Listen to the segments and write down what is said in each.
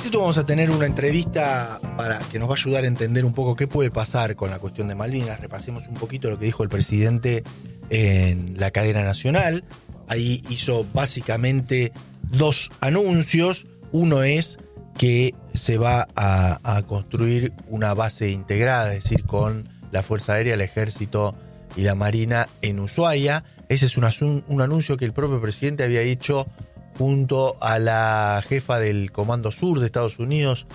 ratito vamos a tener una entrevista para que nos va a ayudar a entender un poco qué puede pasar con la cuestión de Malvinas. Repasemos un poquito lo que dijo el presidente en la cadena nacional. Ahí hizo básicamente dos anuncios. Uno es que se va a construir una base integrada, es decir, con la Fuerza Aérea, el Ejército y la Marina en Ushuaia. Ese es un anuncio que el propio presidente había hecho junto a la jefa del Comando Sur de Estados Unidos,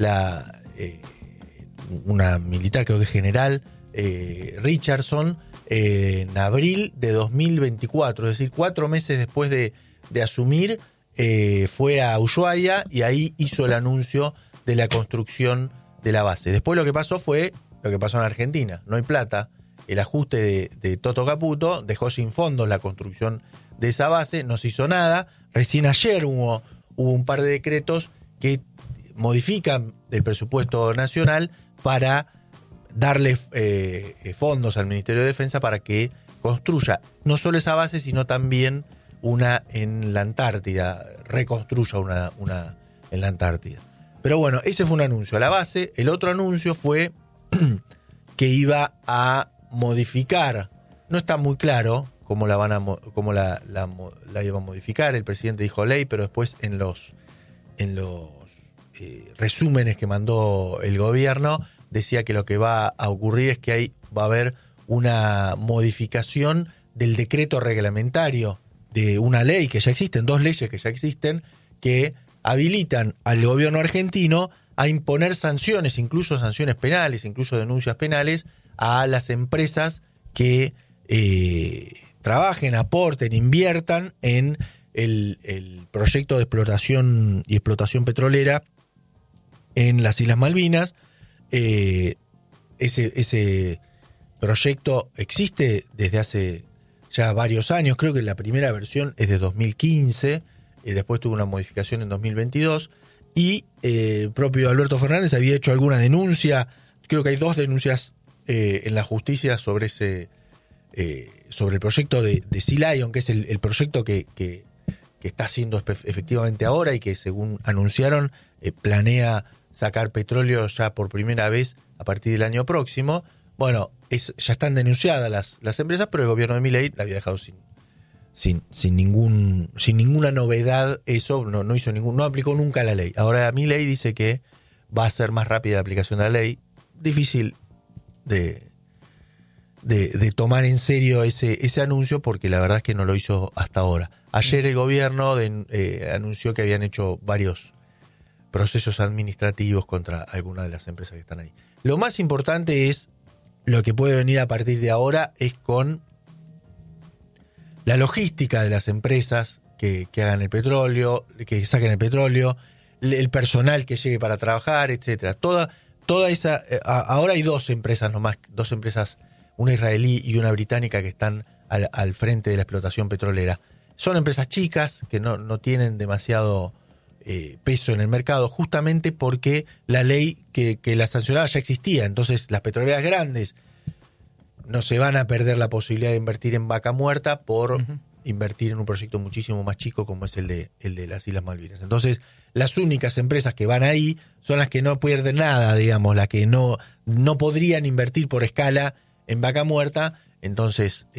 una militar, creo que general, Richardson, en abril de 2024, es decir, 4 meses después de asumir, fue a Ushuaia y ahí hizo el anuncio de la construcción de la base. Después lo que pasó fue lo que pasó en Argentina, no hay plata. El ajuste de Toto Caputo dejó sin fondos la construcción de esa base, no se hizo nada. Recién ayer hubo un par de decretos que modifican el presupuesto nacional para darle fondos al Ministerio de Defensa para que construya no solo esa base, sino también una en la Antártida, reconstruya una en la Antártida. Pero bueno, ese fue un anuncio a la base. El otro anuncio fue que iba a modificar, no está muy claro cómo la iba a modificar. El presidente dijo ley, pero después en los resúmenes que mandó el gobierno decía que lo que va a ocurrir es que va a haber una modificación del decreto reglamentario de una ley que ya existen, 2 leyes que ya existen, que habilitan al gobierno argentino a imponer sanciones, incluso sanciones penales, incluso denuncias penales, a las empresas que trabajen, aporten, inviertan en el proyecto de exploración y explotación petrolera en las Islas Malvinas. Ese proyecto existe desde hace ya varios años, creo que la primera versión es de 2015, después tuvo una modificación en 2022, y el propio Alberto Fernández había hecho alguna denuncia, creo que hay 2 denuncias en la justicia sobre sobre el proyecto de Sea Lion, que es el proyecto que está haciendo efectivamente ahora y que, según anunciaron, planea sacar petróleo ya por primera vez a partir del año próximo. Bueno, ya están denunciadas las empresas, pero el gobierno de Milei la había dejado sin ninguna novedad. Eso no hizo no aplicó nunca la ley. Ahora Milei dice que va a ser más rápida la aplicación de la ley. Difícil de tomar en serio ese anuncio, porque la verdad es que no lo hizo hasta ahora. Ayer el gobierno anunció que habían hecho varios procesos administrativos contra algunas de las empresas que están ahí. Lo más importante es lo que puede venir a partir de ahora, es con la logística de las empresas que hagan el petróleo, que saquen el petróleo, el personal que llegue para trabajar, etcétera. Toda esa, ahora hay 2 empresas nomás, 2 empresas, una israelí y una británica, que están al frente de la explotación petrolera. Son empresas chicas que no tienen demasiado peso en el mercado, justamente porque la ley que la sancionaba ya existía. Entonces las petroleras grandes no se van a perder la posibilidad de invertir en Vaca Muerta por invertir en un proyecto muchísimo más chico como es el de las Islas Malvinas. Entonces las únicas empresas que van ahí son las que no pierden nada, digamos, las que no podrían invertir por escala en Vaca Muerta. Entonces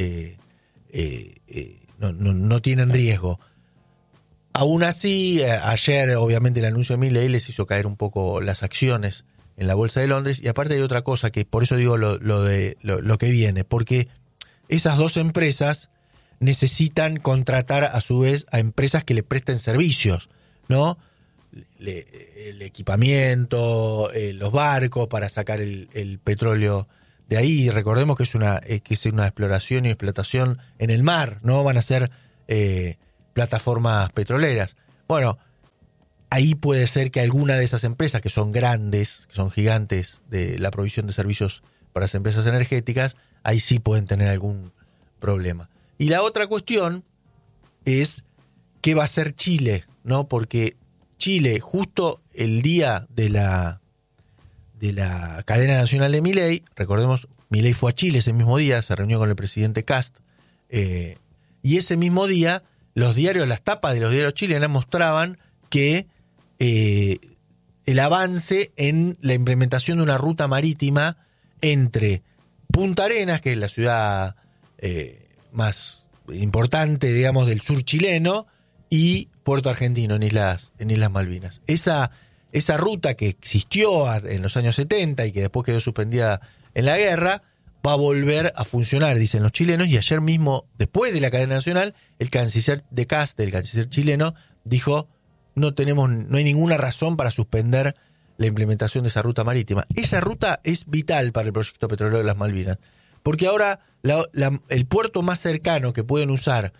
no tienen riesgo. Aún así, ayer obviamente el anuncio de Milei les hizo caer un poco las acciones en la Bolsa de Londres, y aparte hay otra cosa, que por eso digo lo que viene, porque esas 2 empresas necesitan contratar a su vez a empresas que le presten servicios, ¿no? El equipamiento, los barcos para sacar el petróleo de ahí. Recordemos que es una exploración y explotación en el mar, ¿no? Van a ser plataformas petroleras. Bueno, ahí puede ser que alguna de esas empresas, que son grandes, que son gigantes de la provisión de servicios para las empresas energéticas, ahí sí pueden tener algún problema. Y la otra cuestión es qué va a hacer Chile, ¿no? Porque Chile, justo el día de la cadena nacional de Milei, recordemos, Milei fue a Chile ese mismo día, se reunió con el presidente Kast, y ese mismo día las tapas de los diarios chilenos mostraban que el avance en la implementación de una ruta marítima entre Punta Arenas, que es la ciudad más importante, digamos, del sur chileno, y Puerto Argentino, en Islas Malvinas. Esa ruta que existió en los años 70 y que después quedó suspendida en la guerra, va a volver a funcionar, dicen los chilenos, y ayer mismo, después de la cadena nacional, el canciller de Cast, el canciller chileno, dijo: no hay ninguna razón para suspender la implementación de esa ruta marítima. Esa ruta es vital para el proyecto petrolero de las Malvinas, porque ahora el puerto más cercano que pueden usar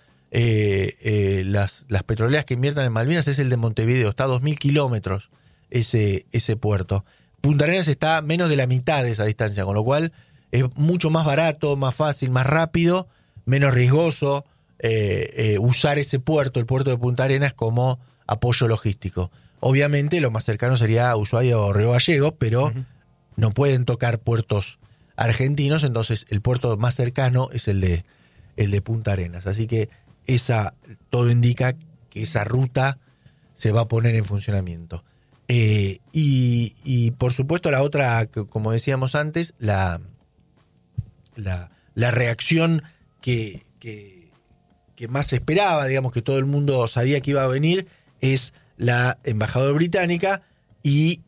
las petroleras que inviertan en Malvinas es el de Montevideo. Está a 2.000 kilómetros ese puerto. Punta Arenas está a menos de la mitad de esa distancia, con lo cual es mucho más barato, más fácil, más rápido, menos riesgoso usar ese puerto, el puerto de Punta Arenas, como apoyo logístico. Obviamente lo más cercano sería Ushuaia o Río Gallegos, pero no pueden tocar puertos argentinos, entonces el puerto más cercano es el de Punta Arenas. Así que todo indica que esa ruta se va a poner en funcionamiento. Y por supuesto la otra, como decíamos antes, la reacción que más se esperaba, digamos, que todo el mundo sabía que iba a venir, es la embajadora británica, y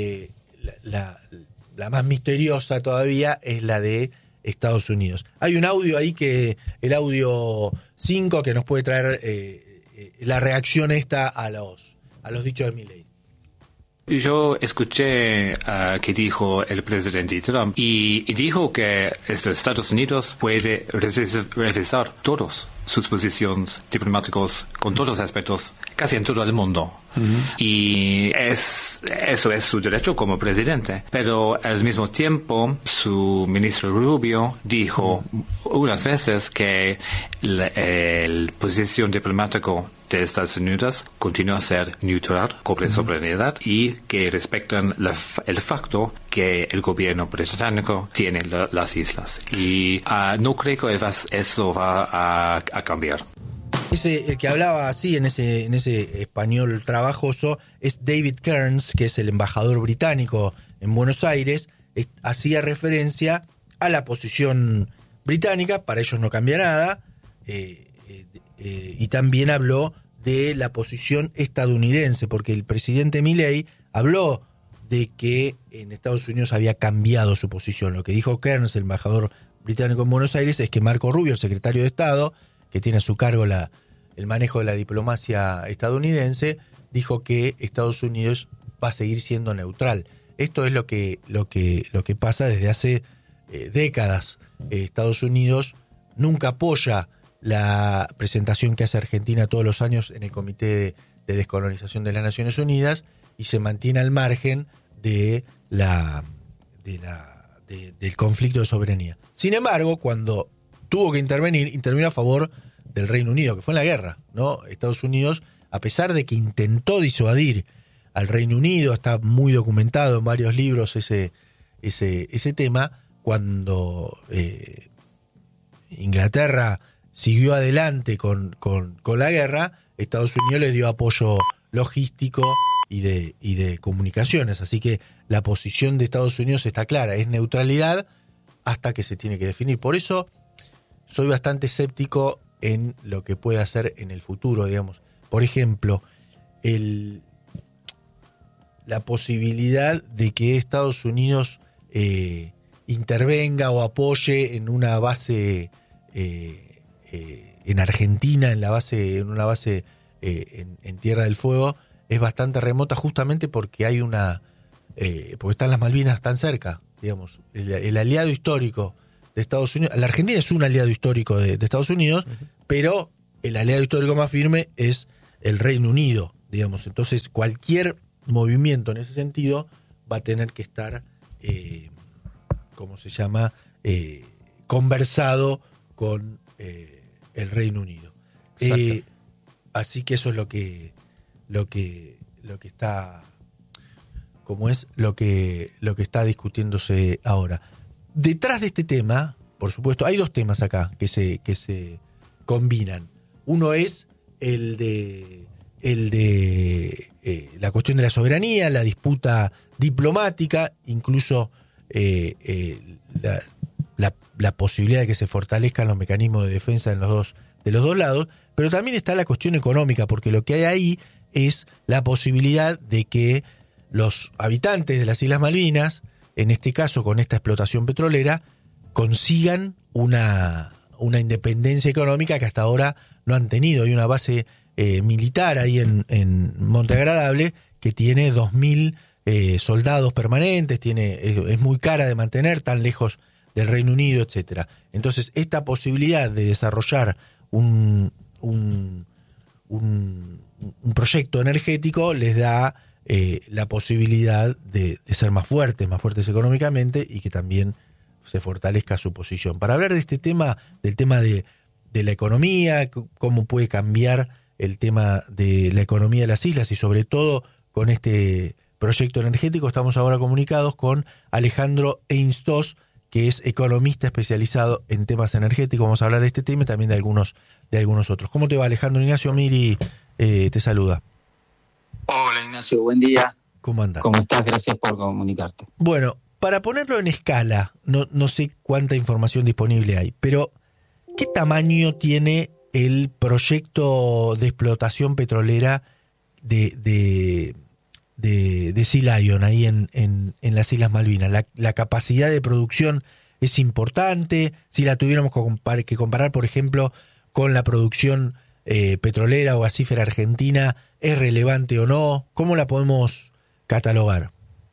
la más misteriosa todavía es la de Estados Unidos. Hay un audio ahí, el audio 5, que nos puede traer la reacción a los dichos de Milei. Yo escuché que dijo el presidente Trump y dijo que Estados Unidos puede revisar todas sus posiciones diplomáticas con todos los aspectos, casi en todo el mundo. Y eso es su derecho como presidente. Pero al mismo tiempo, su ministro Rubio dijo unas veces que la posición diplomática de Estados Unidos continúa a ser neutral, con soberanía, y que respetan el facto que el gobierno británico tiene las islas. Y no creo que eso va a cambiar. El que hablaba así en ese español trabajoso es David Kearns, que es el embajador británico en Buenos Aires. Hacía referencia a la posición británica, para ellos no cambia nada, y también habló de la posición estadounidense, porque el presidente Milei habló de que en Estados Unidos había cambiado su posición. Lo que dijo Kearns, el embajador británico en Buenos Aires, es que Marco Rubio, el secretario de Estado, que tiene a su cargo el manejo de la diplomacia estadounidense, dijo que Estados Unidos va a seguir siendo neutral. Esto es lo que pasa desde hace décadas. Estados Unidos nunca apoya la presentación que hace Argentina todos los años en el Comité de Descolonización de las Naciones Unidas, y se mantiene al margen del conflicto de soberanía. Sin embargo, cuando tuvo que intervino a favor del Reino Unido, que fue en la guerra, ¿no? Estados Unidos, a pesar de que intentó disuadir al Reino Unido, está muy documentado en varios libros ese tema, cuando Inglaterra siguió adelante con la guerra, Estados Unidos le dio apoyo logístico y de comunicaciones. Así que la posición de Estados Unidos está clara, es neutralidad hasta que se tiene que definir. Por eso soy bastante escéptico en lo que puede hacer en el futuro, digamos. Por ejemplo, la posibilidad de que Estados Unidos intervenga o apoye en una base en Argentina, en una base en Tierra del Fuego, es bastante remota, justamente porque porque están las Malvinas tan cerca, digamos. El aliado histórico de Estados Unidos, la Argentina es un aliado histórico de Estados Unidos, pero el aliado histórico más firme es el Reino Unido, digamos. Entonces cualquier movimiento en ese sentido va a tener que estar conversado con el Reino Unido. Así que eso es lo que está, como es lo que está discutiéndose ahora. Detrás de este tema, por supuesto, hay dos temas acá que se combinan. Uno es el de la cuestión de la soberanía, la disputa diplomática, incluso la posibilidad de que se fortalezcan los mecanismos de defensa de los dos lados, pero también está la cuestión económica, porque lo que hay ahí es la posibilidad de que los habitantes de las Islas Malvinas, en este caso con esta explotación petrolera, consigan una independencia económica que hasta ahora no han tenido. Hay una base militar ahí en Monte Agradable que tiene 2.000 soldados permanentes, es muy cara de mantener, tan lejos del Reino Unido, etcétera. Entonces, esta posibilidad de desarrollar un proyecto energético les da la posibilidad de ser más fuertes económicamente, y que también se fortalezca su posición. Para hablar de este tema, del tema de la economía, cómo puede cambiar el tema de la economía de las islas y sobre todo con este proyecto energético, estamos ahora comunicados con Alejandro Einstos, que es economista especializado en temas energéticos. Vamos a hablar de este tema y también de algunos otros. ¿Cómo te va, Alejandro? Ignacio Miri te saluda. Hola, Ignacio, buen día. ¿Cómo andas? ¿Cómo estás? Gracias por comunicarte. Bueno, para ponerlo en escala, no sé cuánta información disponible hay, pero ¿qué tamaño tiene el proyecto de explotación petrolera de Sea Lion ahí en las Islas Malvinas? La capacidad de producción es importante. Si la tuviéramos que comparar, por ejemplo, con la producción petrolera o gasífera argentina, ¿es relevante o no? ¿Cómo la podemos catalogar?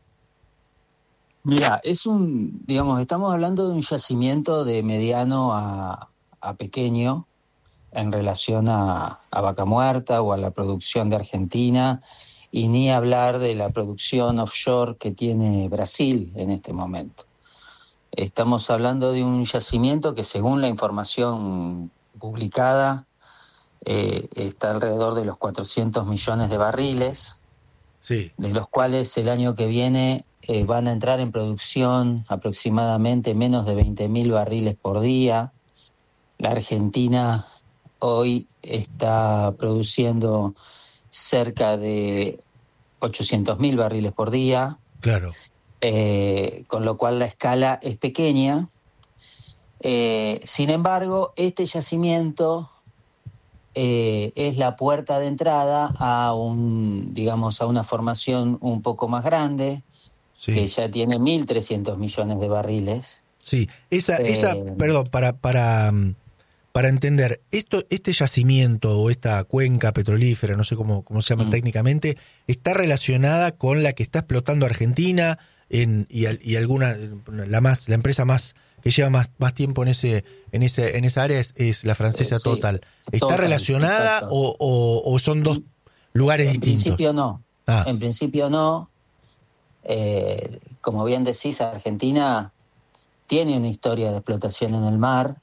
Mira, estamos hablando de un yacimiento de mediano a pequeño en relación a Vaca Muerta o a la producción de Argentina, y ni hablar de la producción offshore que tiene Brasil en este momento. Estamos hablando de un yacimiento que, según la información publicada, está alrededor de los 400 millones de barriles, sí, de los cuales el año que viene van a entrar en producción aproximadamente menos de 20.000 barriles por día. La Argentina hoy está produciendo cerca de 800.000 barriles por día. Claro. Con lo cual la escala es pequeña. Sin embargo, este yacimiento es la puerta de entrada a una formación un poco más grande, sí, que ya tiene 1.300 millones de barriles. Sí, perdón, para entender, este yacimiento o esta cuenca petrolífera, no sé cómo se llama técnicamente, ¿está relacionada con la que está explotando Argentina y alguna la empresa más que lleva más tiempo en esa área es la francesa Total? ¿Está Total, relacionada o son dos lugares distintos? En principio no. Como bien decís, Argentina tiene una historia de explotación en el mar,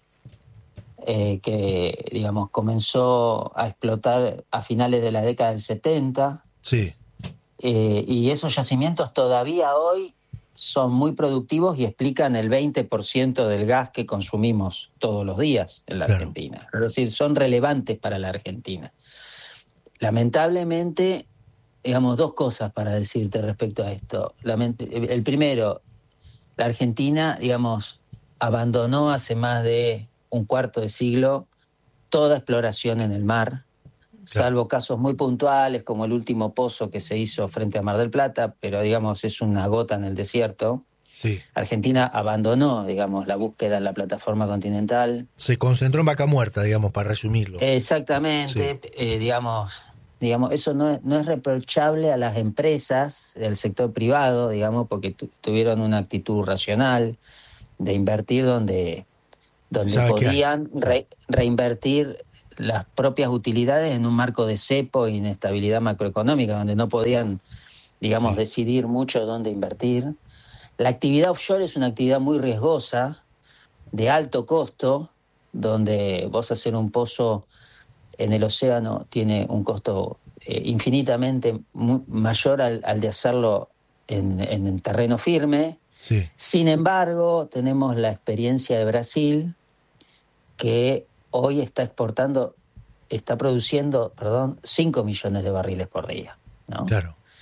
que, comenzó a explotar a finales de la década del 70. Sí. Y esos yacimientos todavía hoy son muy productivos y explican el 20% del gas que consumimos todos los días en la Argentina. Es decir, son relevantes para la Argentina. Lamentablemente, dos cosas para decirte respecto a esto. El primero, la Argentina, abandonó hace más de un cuarto de siglo toda exploración en el mar, salvo casos muy puntuales como el último pozo que se hizo frente a Mar del Plata, pero es una gota en el desierto. Sí. Argentina abandonó, la búsqueda en la plataforma continental. Se concentró en Vaca Muerta, para resumirlo. Exactamente, sí. Eso no es reprochable a las empresas del sector privado, porque tuvieron una actitud racional de invertir donde podían reinvertir las propias utilidades en un marco de cepo e inestabilidad macroeconómica, donde no podían, decidir mucho dónde invertir. La actividad offshore es una actividad muy riesgosa, de alto costo, donde vos hacer un pozo en el océano tiene un costo infinitamente mayor al de hacerlo en terreno firme. Sí. Sin embargo, tenemos la experiencia de Brasil, que hoy está produciendo 5 millones de barriles por día, ¿no? Claro.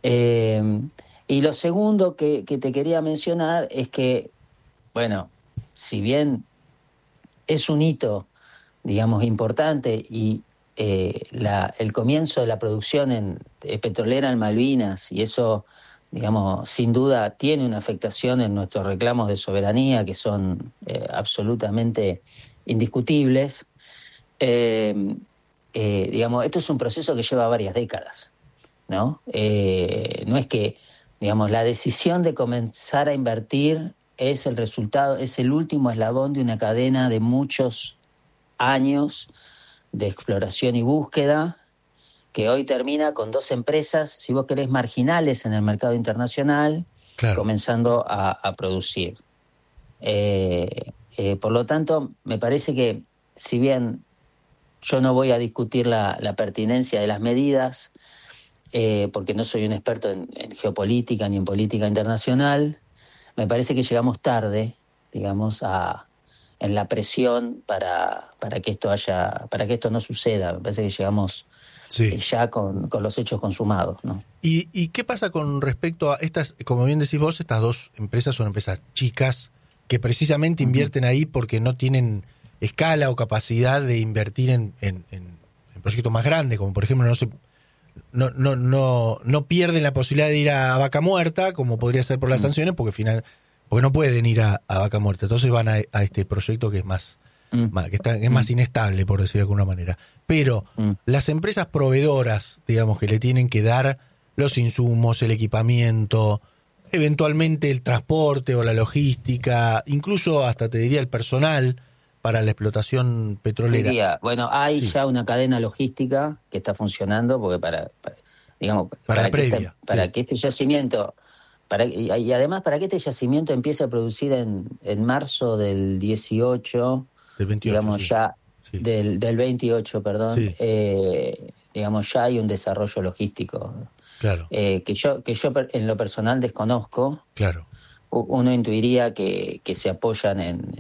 Y lo segundo que te quería mencionar es que, bueno, si bien es un hito, digamos, importante y el comienzo de la producción petrolera en Malvinas, y eso, digamos, sin duda tiene una afectación en nuestros reclamos de soberanía, que son absolutamente indiscutibles, digamos, esto es un proceso que lleva varias décadas, ¿no? No es que, digamos, la decisión de comenzar a invertir es el resultado, es el último eslabón de una cadena de muchos años de exploración y búsqueda, que hoy termina con 2 empresas, si vos querés, marginales en el mercado internacional, claro, comenzando a producir. Por lo tanto, me parece que, si bien yo no voy a discutir la pertinencia de las medidas, porque no soy un experto en geopolítica ni en política internacional, me parece que llegamos tarde, digamos, en la presión para que esto no suceda. Me parece que llegamos ya con los hechos consumados, ¿no? ¿Y qué pasa con respecto a estas, como bien decís vos, estas 2 empresas son empresas chicas que precisamente invierten ahí porque no tienen escala o capacidad de invertir en proyectos más grandes, como por ejemplo no pierden la posibilidad de ir a Vaca Muerta, como podría ser por las sanciones, porque no pueden ir a Vaca Muerta, entonces van a este proyecto que es más inestable, por decirlo de alguna manera. Pero las empresas proveedoras, digamos, que le tienen que dar los insumos, el equipamiento, eventualmente el transporte o la logística, incluso hasta te diría el personal para la explotación petrolera. Bueno, hay ya una cadena logística que está funcionando, porque para que este yacimiento, y además para que este yacimiento empiece a producir en marzo del 18, del 28, digamos, ya del 28, perdón, digamos, ya hay un desarrollo logístico, claro, que yo en lo personal desconozco. Claro. Uno intuiría que se apoyan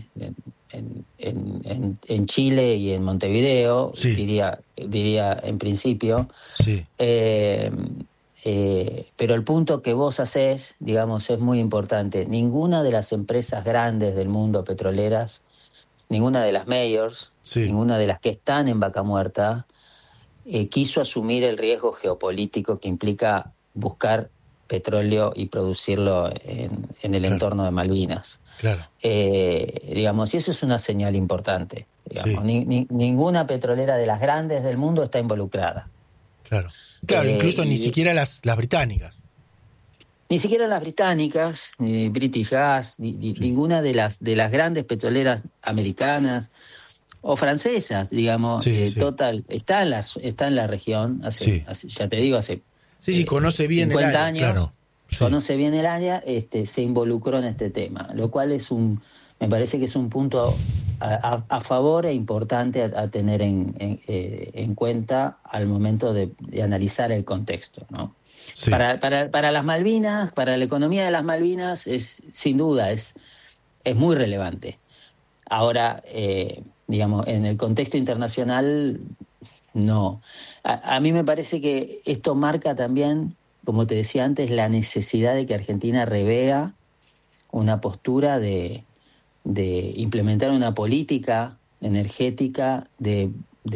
en Chile y en Montevideo, diría en principio. Sí. Pero el punto que vos hacés, digamos, es muy importante. Ninguna de las empresas grandes del mundo petroleras, ninguna de las majors, ninguna de las que están en Vaca Muerta, quiso asumir el riesgo geopolítico que implica buscar petróleo y producirlo en el entorno de Malvinas. Claro. Digamos, y eso es una señal importante. Digamos. Ninguna petrolera de las grandes del mundo está involucrada. Claro, incluso ni siquiera las británicas. Ni siquiera las británicas, ni British Gas, ninguna de las grandes petroleras americanas o francesas, digamos. Total está en la región hace ya te digo, hace conoce bien 50 el área, años, claro. Conoce bien el área, se involucró en este tema, lo cual me parece que es un punto a favor e importante a tener en cuenta al momento de analizar el contexto, ¿no? Sí. Para las Malvinas, para la economía de las Malvinas, sin duda es muy relevante. Ahora, digamos, en el contexto internacional, no. A mí me parece que esto marca también, como te decía antes, la necesidad de que Argentina revea una postura de implementar una política energética de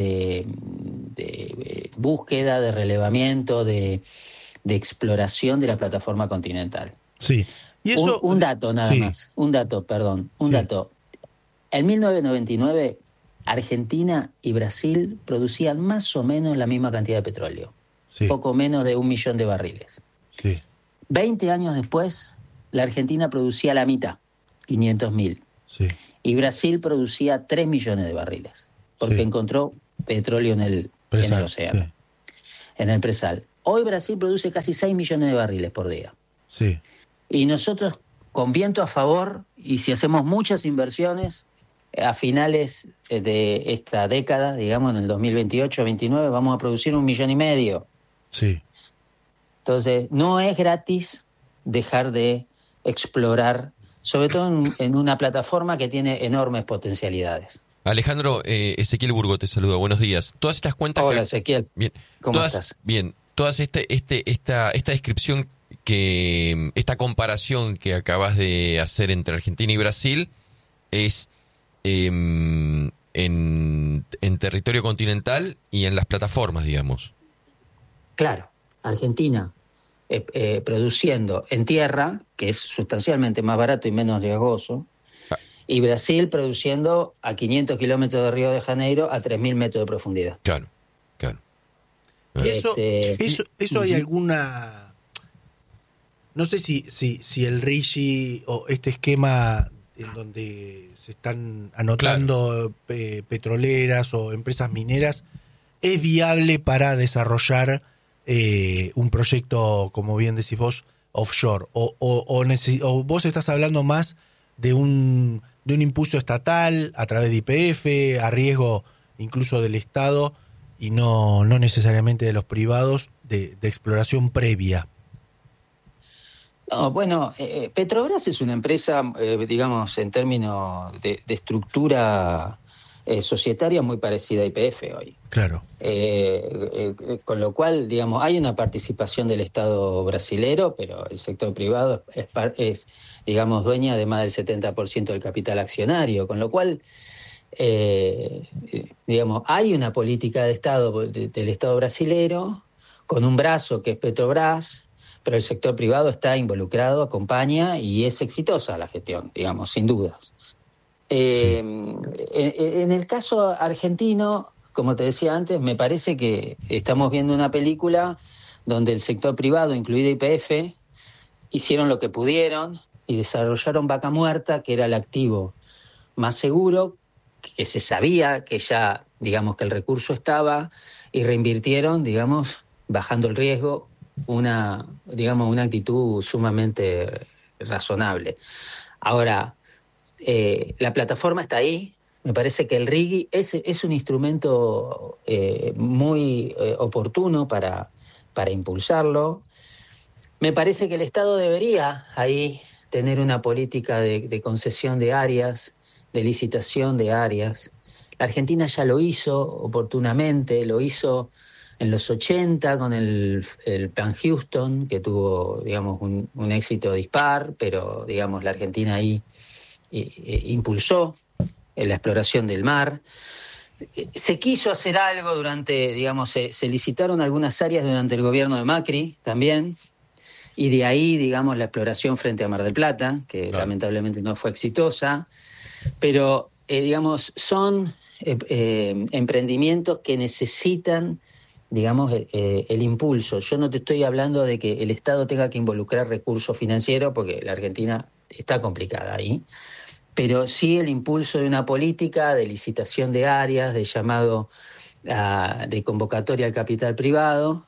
búsqueda, de relevamiento, de exploración de la plataforma continental. Sí. Y eso, un dato nada más. Un dato. En 1999, Argentina y Brasil producían más o menos la misma cantidad de petróleo. Poco menos de 1 millón de barriles. 20 años después, la Argentina producía la mitad, 500.000. Y Brasil producía 3 millones de barriles, porque encontró petróleo en el océano, en el presal. Hoy Brasil produce casi 6 millones de barriles por día. Y nosotros, con viento a favor, y si hacemos muchas inversiones, a finales de esta década, digamos, en el 2028-29, vamos a producir 1,5 millones. Entonces, no es gratis dejar de explorar, sobre todo en una plataforma que tiene enormes potencialidades. Alejandro, Ezequiel Burgo te saluda, buenos días. Todas estas cuentas... Hola, Ezequiel. Bien. ¿Cómo estás? Bien. todas esta descripción, esta comparación que acabas de hacer entre Argentina y Brasil es en territorio continental y en las plataformas, digamos. Claro, Argentina produciendo en tierra, que es sustancialmente más barato y menos riesgoso, y Brasil produciendo a 500 kilómetros de Río de Janeiro a 3.000 metros de profundidad. Claro. ¿Y eso hay alguna... No sé si el RIGI o este esquema en donde se están anotando petroleras o empresas mineras es viable para desarrollar un proyecto, como bien decís vos, offshore, o vos estás hablando más de un impulso estatal a través de YPF, a riesgo incluso del Estado y no necesariamente de los privados, de exploración previa. No, bueno, Petrobras es una empresa, digamos, en términos de estructura societaria muy parecida a YPF hoy. Claro. Con lo cual, digamos, hay una participación del Estado brasilero, pero el sector privado es digamos, dueña de más del 70% del capital accionario, con lo cual, digamos, hay una política de Estado del Estado brasilero con un brazo que es Petrobras, pero el sector privado está involucrado, acompaña y es exitosa la gestión, digamos, sin dudas. Sí. En el caso argentino, como te decía antes, me parece que estamos viendo una película donde el sector privado, incluido YPF, hicieron lo que pudieron y desarrollaron Vaca Muerta, que era el activo más seguro, que se sabía que ya, digamos, que el recurso estaba, y reinvirtieron, digamos, bajando el riesgo, una actitud sumamente razonable. Ahora, la plataforma está ahí. Me parece que el RIGI es un instrumento muy oportuno para impulsarlo. Me parece que el Estado debería ahí tener una política de concesión de áreas, de licitación de áreas. La Argentina ya lo hizo oportunamente, lo hizo en los 80 con el Plan Houston, que tuvo, digamos, un éxito dispar, pero, digamos, la Argentina ahí impulsó la exploración del mar. Se quiso hacer algo durante, digamos, se licitaron algunas áreas durante el gobierno de Macri también, y de ahí, digamos, la exploración frente a Mar del Plata, que lamentablemente no fue exitosa, pero, digamos, son emprendimientos que necesitan, digamos, el impulso. Yo no te estoy hablando de que el Estado tenga que involucrar recursos financieros, porque la Argentina está complicada ahí, pero sí el impulso de una política de licitación de áreas, de llamado de convocatoria al capital privado,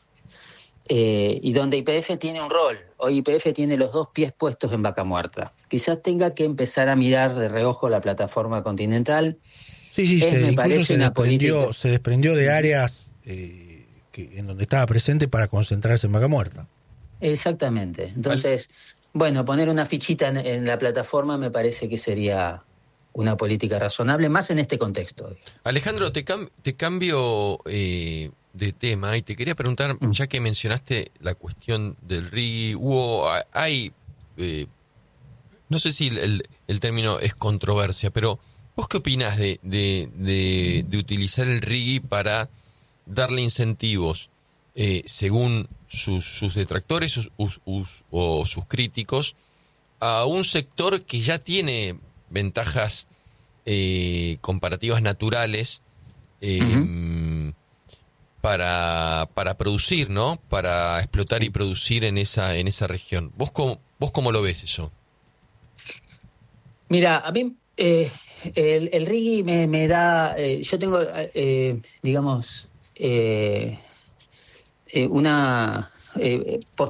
y donde YPF tiene un rol. Hoy YPF tiene los dos pies puestos en Vaca Muerta. Quizás tenga que empezar a mirar de reojo la plataforma continental. Sí, incluso se desprendió de áreas en donde estaba presente para concentrarse en Vaca Muerta. Exactamente. Entonces, bueno, poner una fichita en la plataforma me parece que sería una política razonable, más en este contexto. Alejandro, te cambio de tema y te quería preguntar, ya que mencionaste la cuestión del RIGI, no sé si el término es controversia, pero ¿vos qué opinás de utilizar el RIGI para darle incentivos, según sus detractores o sus críticos, a un sector que ya tiene ventajas comparativas naturales para producir, ¿no? Para explotar y producir en esa región? ¿Vos cómo lo ves eso? Mira, a mí el RIGI me da... yo tengo, digamos, una